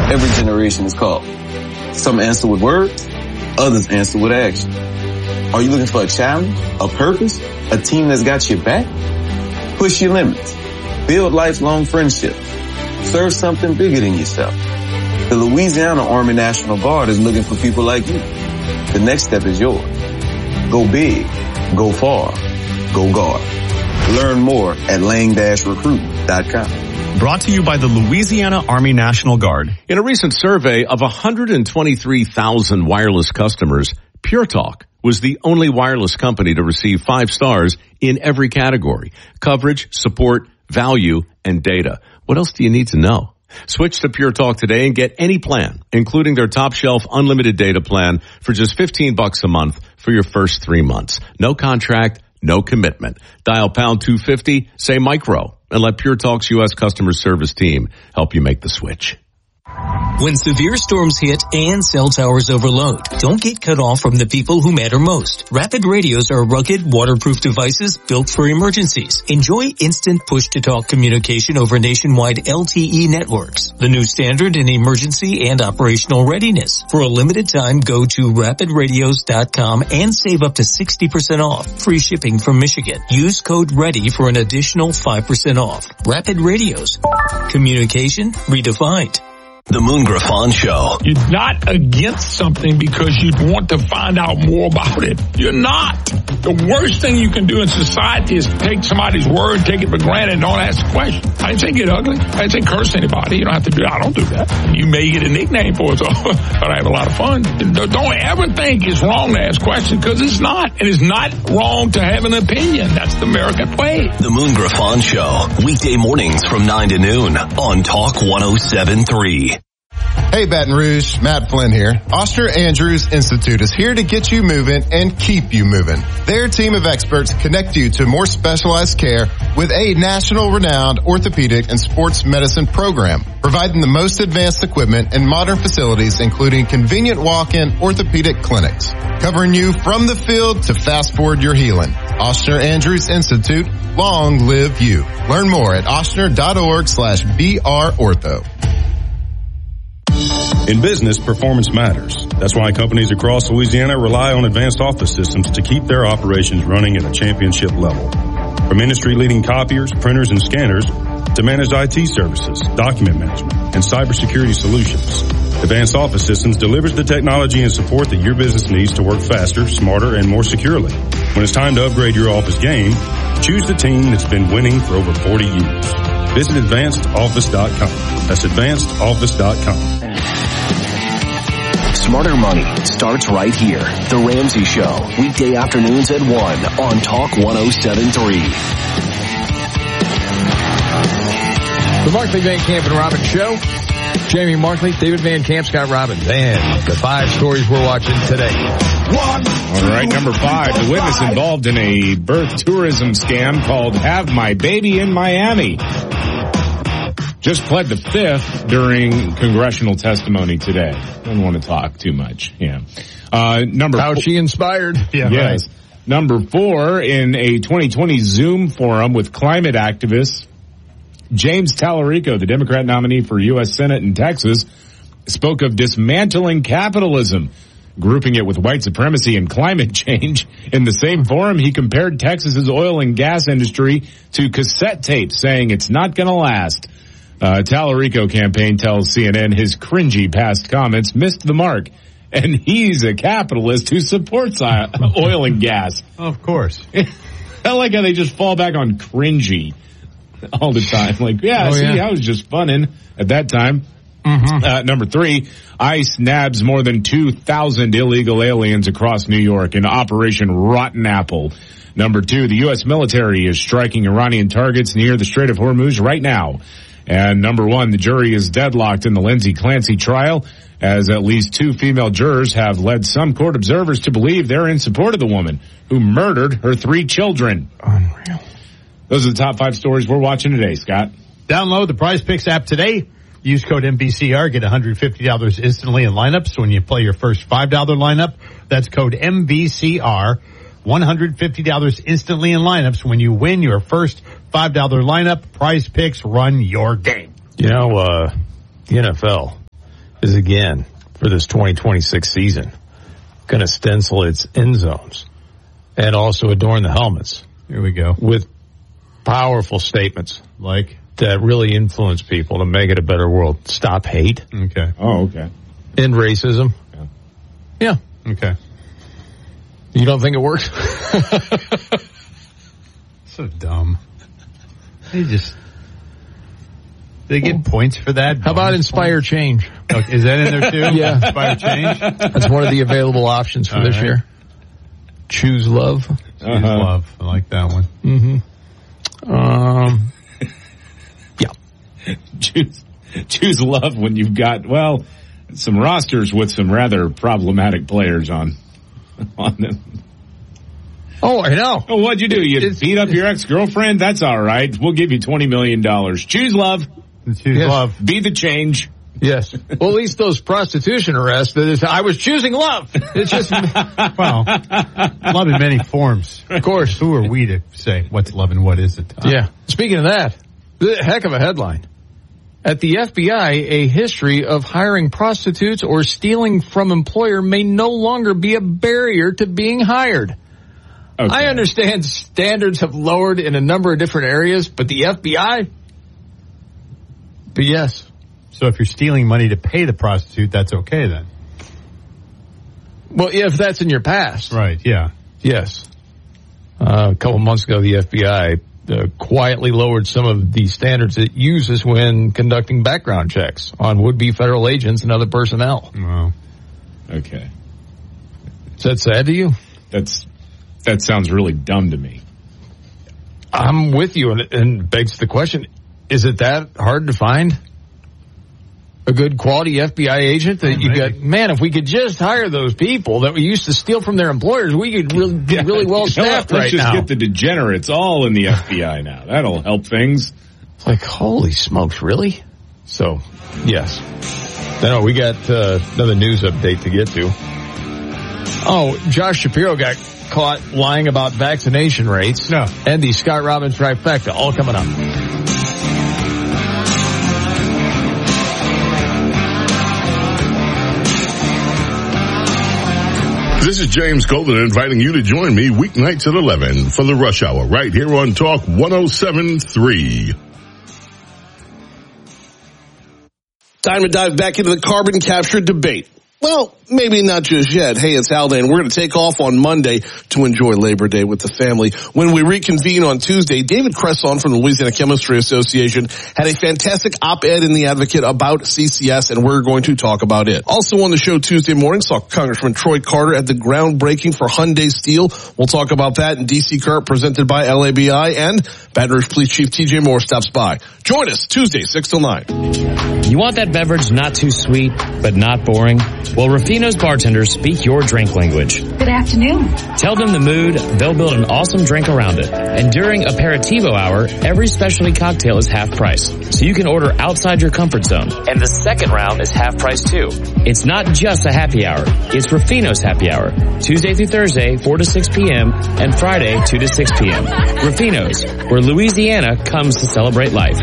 Every generation is called. Some answer with words, others answer with action. Are you looking for a challenge, a purpose, a team that's got your back? Push your limits. Build lifelong friendships. Serve something bigger than yourself. The Louisiana Army National Guard is looking for people like you. The next step is yours. Go big, go far, go Guard. Learn more at lang-recruit.com. Brought to you by the Louisiana Army National Guard. In a recent survey of 123,000 wireless customers, Pure Talk was the only wireless company to receive 5 stars in every category: coverage, support, value, and data. What else do you need to know? Switch to Pure Talk today and get any plan, including their top shelf unlimited data plan for just $15 a month for your first 3 months. No contract, no commitment. Dial pound 250, say micro, and let Pure Talk's U.S. customer service team help you make the switch. When severe storms hit and cell towers overload, don't get cut off from the people who matter most. Rapid radios are rugged, waterproof devices built for emergencies. Enjoy instant push-to-talk communication over nationwide LTE networks, the new standard in emergency and operational readiness. For a limited time, go to rapidradios.com and save up to 60% off. Free shipping from Michigan. Use code READY for an additional 5% off. Rapid Radios. Communication redefined. The Moon Griffon Show. You're not against something because you want to find out more about it. You're not. The worst thing you can do in society is take somebody's word, take it for granted, and don't ask a question. I didn't say get ugly. I didn't say curse anybody. You don't have to do that. I don't do that. You may get a nickname for it, but I have a lot of fun. Don't ever think it's wrong to ask questions, because it's not. And it's not wrong to have an opinion. That's the American way. The Moon Griffon Show. Weekday mornings from 9 to noon on Talk 107.3. Hey, Baton Rouge, Matt Flynn here. Oster Andrews Institute is here to get you moving and keep you moving. Their team of experts connect you to more specialized care with a national renowned orthopedic and sports medicine program, providing the most advanced equipment and modern facilities, including convenient walk-in orthopedic clinics, covering you from the field to fast forward your healing. Oster Andrews Institute, long live you. Learn more at ostner.org/BRortho. In business, performance matters. That's why companies across Louisiana rely on advanced office systems to keep their operations running at a championship level. From industry-leading copiers, printers, and scanners to managed IT services, document management, and cybersecurity solutions, Advanced Office Systems delivers the technology and support that your business needs to work faster, smarter, and more securely. When it's time to upgrade your office game, choose the team that's been winning for over 40 years. Visit AdvancedOffice.com. That's AdvancedOffice.com. Smarter Money starts right here. The Ramsey Show, weekday afternoons at 1 on Talk 107.3. The Markley, Van Camp, and Robbins Show. Jamie Markley, David Van Camp, Scott Robbins, and the 5 stories we're watching today. All right, number 5, the witness involved in a birth tourism scam called Have My Baby in Miami just pled the 5th during congressional testimony today. Don't want to talk too much. Yeah. Fauci inspired. Yeah. Yes. Right. Number 4, in a 2020 Zoom forum with climate activists, James Tallarico, the Democrat nominee for U.S. Senate in Texas, spoke of dismantling capitalism, grouping it with white supremacy and climate change. In the same forum, he compared Texas's oil and gas industry to cassette tapes, saying it's not going to last. Tallarico campaign tells CNN his cringy past comments missed the mark, and he's a capitalist who supports oil and gas. Of course. I like how they just fall back on cringy all the time. Like, I was just funning at that time. Mm-hmm. Number 3, ICE nabs more than 2,000 illegal aliens across New York in Operation Rotten Apple. Number 2, the U.S. military is striking Iranian targets near the Strait of Hormuz right now. And number 1, the jury is deadlocked in the Lindsay Clancy trial, as at least 2 female jurors have led some court observers to believe they're in support of the woman who murdered her 3 children. Unreal. Those are the top 5 stories we're watching today, Scott. Download the Prize Picks app today. Use code MVCR. Get $150 instantly in lineups when you play your first $5 lineup. That's code MVCR. $150 instantly in lineups when you win your first $5 lineup. Prize Picks, run your game. You know, the NFL is again for this 2026 season going to stencil its end zones and also adorn the helmets. Here we go. With powerful statements like that really influence people to make it a better world. Stop hate. Okay. Oh, okay. End racism. Yeah. Okay. You don't think it works? So dumb. They get points for that. How about inspire change? Okay, is that in there too? Yeah. Inspire change? That's one of the available options for this year. Choose love. Choose love. I like that one. Yeah. Choose love when you've got, some rosters with some rather problematic players on them. Oh, I know. Oh, what'd you do? You beat up your ex-girlfriend? That's all right. We'll give you $20 million. Choose love. Choose love. Be the change. Yes. Well, at least those prostitution arrests, I was choosing love. It's just, love in many forms. Of course. Who are we to say what's love and what isn't? Yeah. Speaking of that, heck of a headline. At the FBI, a history of hiring prostitutes or stealing from employer may no longer be a barrier to being hired. Okay. I understand standards have lowered in a number of different areas, but the FBI? But yes. So if you're stealing money to pay the prostitute, that's okay then? Well, if that's in your past. Right, yeah. Yes. A couple months ago, the FBI quietly lowered some of the standards it uses when conducting background checks on would-be federal agents and other personnel. Wow. Okay. Is that sad to you? That sounds really dumb to me. I'm with you, and begs the question, is it that hard to find a good quality FBI agent that you got? Man, if we could just hire those people that we used to steal from their employers, we could be really well staffed right now. Let's just get the degenerates all in the FBI now. That'll help things. It's like, holy smokes, really? So, yes. No, we got another news update to get to. Oh, Josh Shapiro got caught lying about vaccination rates. No. And the Scott Robbins trifecta, all coming up. This is James Golden inviting you to join me weeknights at 11 for the Rush Hour right here on Talk 107.3. Time to dive back into the carbon capture debate. Well, maybe not just yet. Hey, it's Haldane. We're going to take off on Monday to enjoy Labor Day with the family. When we reconvene on Tuesday, David Cresson from the Louisiana Chemistry Association had a fantastic op-ed in The Advocate about CCS, and we're going to talk about it. Also on the show Tuesday morning, saw Congressman Troy Carter at the groundbreaking for Hyundai Steel. We'll talk about that in DC Kurt, presented by LABI, and Baton Rouge Police Chief TJ Moore stops by. Join us Tuesday, 6 till 9. You want that beverage not too sweet, but not boring? Well, Rufino's bartenders speak your drink language. Good afternoon. Tell them the mood, they'll build an awesome drink around it. And during Aperitivo Hour, every specialty cocktail is half price, so you can order outside your comfort zone. And the second round is half price too. It's not just a happy hour, it's Rufino's happy hour. Tuesday through Thursday, 4 to 6 p.m., and Friday, 2 to 6 p.m. Rufino's, where Louisiana comes to celebrate life.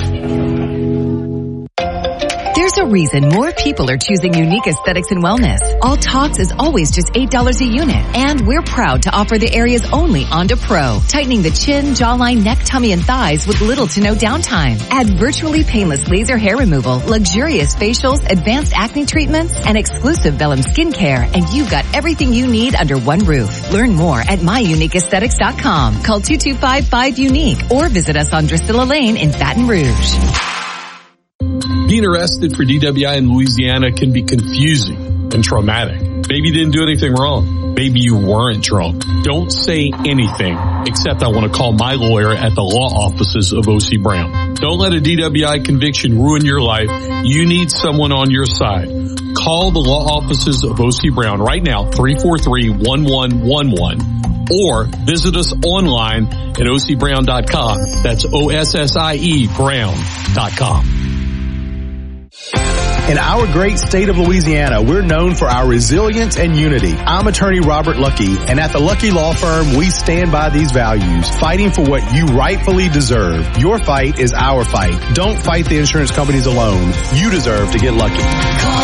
There's a reason more people are choosing Unique Aesthetics and Wellness. All Talks is always just $8 a unit. And we're proud to offer the area's only Onda Pro, tightening the chin, jawline, neck, tummy, and thighs with little to no downtime. Add virtually painless laser hair removal, luxurious facials, advanced acne treatments, and exclusive Vellum skincare, and you've got everything you need under one roof. Learn more at myuniqueaesthetics.com. Call 225-5UNIQUE or visit us on Drusilla Lane in Baton Rouge. Being arrested for DWI in Louisiana can be confusing and traumatic. Maybe you didn't do anything wrong. Maybe you weren't drunk. Don't say anything except I want to call my lawyer at the law offices of O.C. Brown. Don't let a DWI conviction ruin your life. You need someone on your side. Call the law offices of O.C. Brown right now, 343-1111. Or visit us online at OCBrown.com. That's OSSIE Brown.com. In our great state of Louisiana, we're known for our resilience and unity. I'm attorney Robert Lucky, and at the Lucky Law Firm, we stand by these values, fighting for what you rightfully deserve. Your fight is our fight. Don't fight the insurance companies alone. You deserve to get lucky.